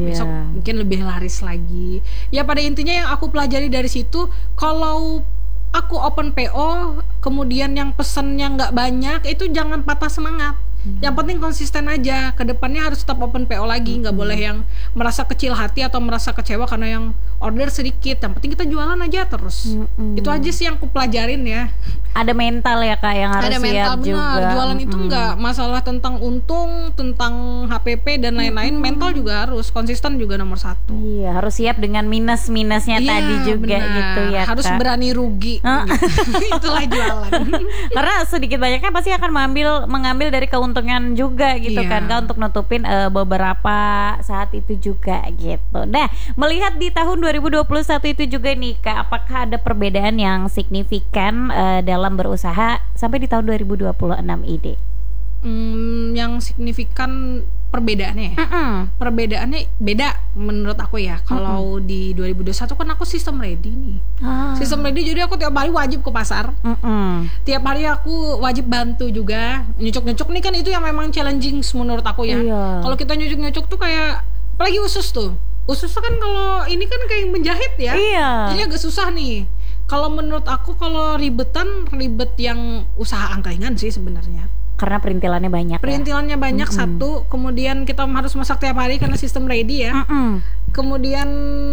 besok mungkin lebih laris lagi. Ya pada intinya yang aku pelajari dari situ, kalau aku open PO kemudian yang pesennya nggak banyak, itu jangan patah semangat. Yang penting konsisten aja. Kedepannya harus tetap open PO lagi. Nggak boleh yang merasa kecil hati atau merasa kecewa karena yang order sedikit. Yang penting kita jualan aja terus. Itu aja sih yang aku pelajarin ya. Ada mental ya Kak yang harus Ada mental, siap juga. Jualan itu nggak masalah tentang untung, tentang HPP dan lain-lain. Mental juga harus, konsisten juga nomor 1. Iya, harus siap dengan minus-minusnya tadi juga benar. Gitu ya harus Kak. berani rugi gitu. Itulah jualan. Karena sedikit banyaknya pasti akan mengambil dari keuntungan juga gitu kan Kak, untuk nutupin beberapa saat itu juga gitu. Nah, melihat di tahun 2021 itu juga nih Kak, apakah ada perbedaan yang signifikan dalam berusaha sampai di tahun 2026 ini? Yang signifikan perbedaannya perbedaannya beda menurut aku ya. Kalau di 2021 kan aku sistem ready nih. Sistem ready, jadi aku tiap hari wajib ke pasar. Tiap hari aku wajib bantu juga. Nyucuk nih kan, itu yang memang challenging menurut aku ya. Kalau kita nyucuk tuh kayak, apalagi usus tuh kan kalau ini kan kayak menjahit ya. Jadi agak susah nih. Kalau menurut aku, kalau ribet yang usaha angkringan sih sebenarnya. Karena perintilannya banyak. Satu, kemudian kita harus masak tiap hari karena sistem ready ya. Kemudian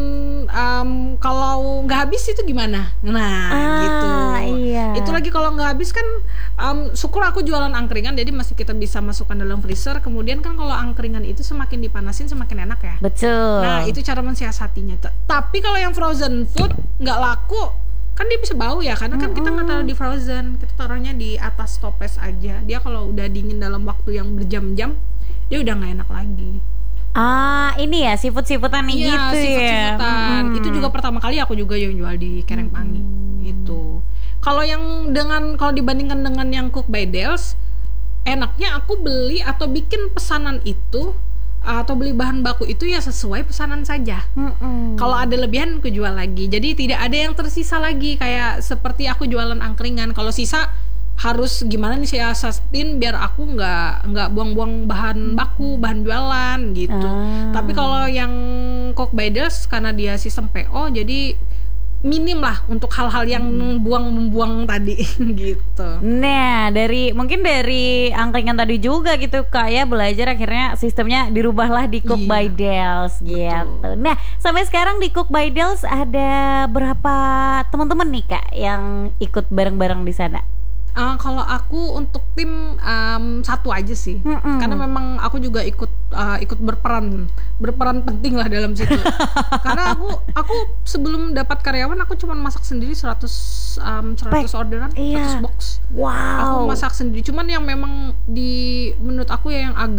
kalau nggak habis itu gimana? Gitu. Itu lagi kalau nggak habis kan, syukur aku jualan angkringan, jadi masih kita bisa masukkan dalam freezer. Kemudian kan kalau angkringan itu semakin dipanasin semakin enak ya. Betul. Nah itu cara mensiasatinya. Tapi kalau yang frozen food nggak laku, kan dia bisa bau ya, karena kan kita nggak taruh di frozen, kita taruhnya di atas toples aja. Dia kalau udah dingin dalam waktu yang berjam-jam, dia udah nggak enak lagi. Ini ya seafood-seafoodan gitu seafood-seafoodan. Itu juga pertama kali aku juga yang jual di Kerengpangi. Itu. Kalau dibandingkan dengan yang Cook by Dels, enaknya aku beli atau bikin pesanan itu, atau beli bahan baku itu ya sesuai pesanan saja. Kalau ada lebihan aku jual lagi. Jadi tidak ada yang tersisa lagi, kayak seperti aku jualan angkringan. Kalau sisa harus gimana nih siasatin biar aku nggak buang-buang bahan baku, bahan jualan gitu. Tapi kalau yang Cook by Dels karena dia sistem PO, jadi minim lah untuk hal-hal yang membuang tadi gitu. Nah, mungkin dari angkringan tadi juga gitu Kak ya, belajar akhirnya sistemnya dirubahlah di Cook by Dels gitu. Nah, sampai sekarang di Cook by Dels ada berapa teman-teman nih Kak yang ikut bareng-bareng di sana? Kalau aku untuk tim satu aja sih, karena memang aku juga ikut berperan penting lah dalam situ. Karena aku sebelum dapat karyawan aku cuma masak sendiri 100 orderan, 100 box. Aku masak sendiri. Cuman yang memang menurut aku ya yang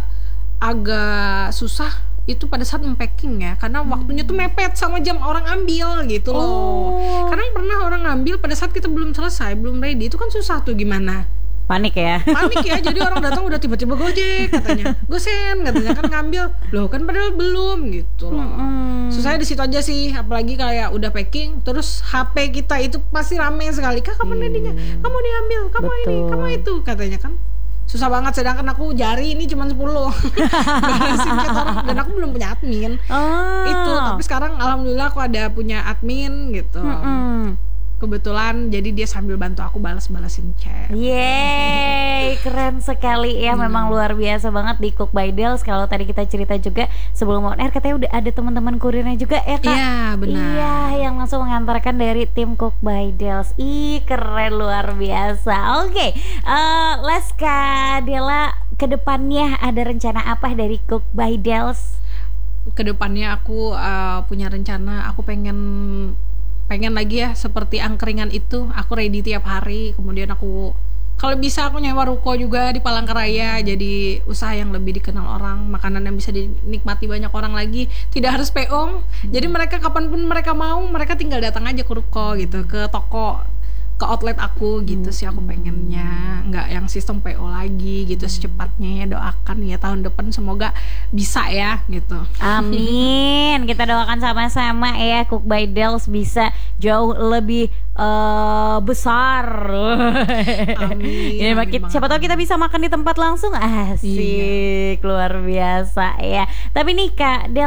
agak susah itu pada saat unpacking ya, karena waktunya tuh mepet sama jam orang ambil gitu loh. Kadang pernah orang ngambil pada saat kita belum selesai, belum ready, itu kan susah tuh gimana. Panik ya, jadi orang datang udah tiba-tiba Gojek katanya, gosen katanya kan ngambil, loh kan padahal belum gitu loh. Susahnya di situ aja sih, apalagi kayak udah packing, terus HP kita itu pasti rame sekali, Kak kapan ready-nya, kamu diambil, kamu ini, kamu itu katanya kan. Susah banget, sedangkan aku jari ini cuma 10 beresin chat orang, dan aku belum punya admin. Itu, tapi sekarang alhamdulillah aku ada punya admin gitu. Kebetulan jadi dia sambil bantu aku balas-balasin chat. Yeay, keren sekali ya. Memang luar biasa banget di Cook by Dels. Kalau tadi kita cerita juga sebelum on air katanya udah ada teman-teman kurirnya juga ya Kak. Iya benar. Iya, yang langsung mengantarkan dari tim Cook by Dels. Keren luar biasa. Oke, let's Kak Della, kedepannya ada rencana apa dari Cook by Dels? Kedepannya aku punya rencana, aku pengen lagi ya seperti angkringan itu, aku ready tiap hari. Kemudian aku kalau bisa aku nyewa ruko juga di Palangkaraya, jadi usaha yang lebih dikenal orang, makanan yang bisa dinikmati banyak orang lagi, tidak harus peong. Jadi mereka kapanpun mereka mau, mereka tinggal datang aja ke ruko gitu, ke toko, ke outlet aku gitu sih aku pengennya. Nggak yang sistem PO lagi gitu secepatnya ya. Doakan ya tahun depan semoga bisa ya gitu. Amin. Kita doakan sama-sama ya Cook by Dels bisa jauh lebih besar. Amin. Ya, siapa tahu kita bisa makan di tempat langsung. Asik, luar biasa ya. Tapi nih Kak Del,